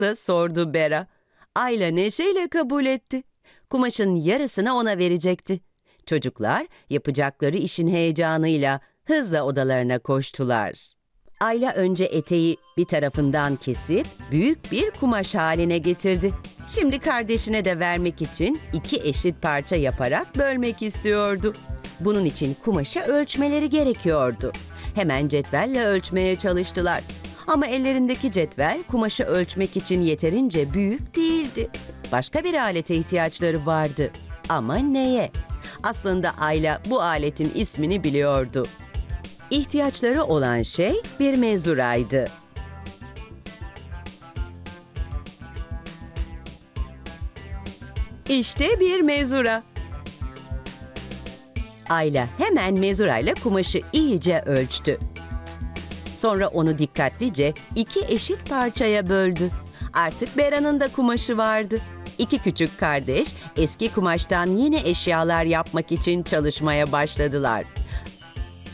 merakla sordu Bera. Ayla neşeyle kabul etti. Kumaşın yarısını ona verecekti. Çocuklar yapacakları işin heyecanıyla hızla odalarına koştular. Ayla önce eteği bir tarafından kesip büyük bir kumaş haline getirdi. Şimdi kardeşine de vermek için 2 eşit parça yaparak bölmek istiyordu. Bunun için kumaşı ölçmeleri gerekiyordu. Hemen cetvelle ölçmeye çalıştılar. Ama ellerindeki cetvel kumaşı ölçmek için yeterince büyük değildi. Başka bir alete ihtiyaçları vardı. Ama neye? Aslında Ayla bu aletin ismini biliyordu. İhtiyaçları olan şey bir mezuraydı. İşte bir mezura. Ayla hemen mezurayla kumaşı iyice ölçtü. Sonra onu dikkatlice 2 eşit parçaya böldü. Artık Bera'nın da kumaşı vardı. 2 küçük kardeş eski kumaştan yeni eşyalar yapmak için çalışmaya başladılar.